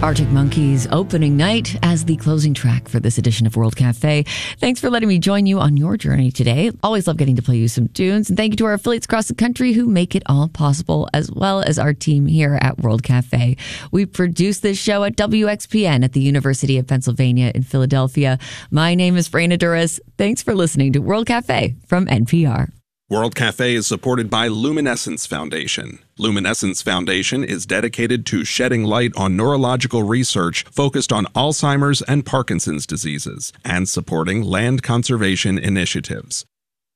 Arctic Monkeys opening night as the closing track for this edition of World Cafe. Thanks for letting me join you on your journey today. Always love getting to play you some tunes. And thank you to our affiliates across the country who make it all possible, as well as our team here at World Cafe. We produce this show at WXPN at the University of Pennsylvania in Philadelphia. My name is Freyna Duras. Thanks for listening to World Cafe from NPR. World Cafe is supported by Luminescence Foundation. Luminescence Foundation is dedicated to shedding light on neurological research focused on Alzheimer's and Parkinson's diseases and supporting land conservation initiatives.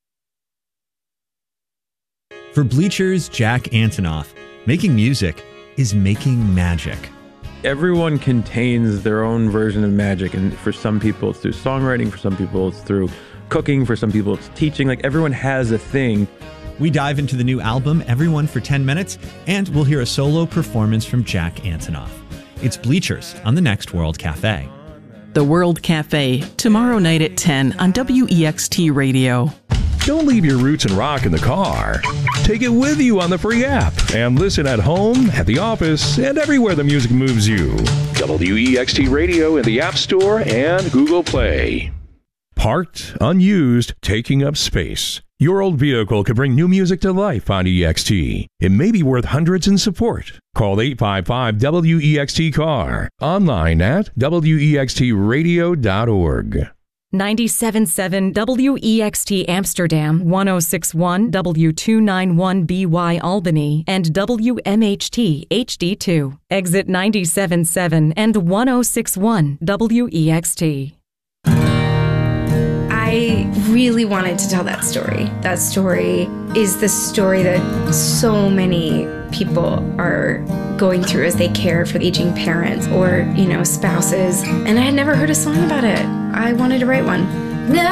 For Bleachers, Jack Antonoff, making music is making magic. Everyone contains their own version of magic, and for some people it's through songwriting, for some people it's through cooking, for some people it's teaching. Like, everyone has a thing. We dive into the new album, Everyone for 10 Minutes, and we'll hear a solo performance from Jack Antonoff. It's Bleachers on the next World Cafe. The World Cafe, tomorrow night at 10 on WEXT Radio. Don't leave your roots and rock in the car. Take it with you on the free app and listen at home, at the office, and everywhere the music moves you. WEXT Radio in the App Store and Google Play. Parked, unused, taking up space. Your old vehicle could bring new music to life on EXT. It may be worth hundreds in support. Call 855-WEXT-CAR. Online at wextradio.org. 97.7 WEXT Amsterdam, 106.1 W291BY Albany, and WMHT HD2. Exit 97.7 and 106.1 WEXT. I really wanted to tell that story. That story is the story that so many people are going through as they care for aging parents or, spouses. And I had never heard a song about it. I wanted to write one.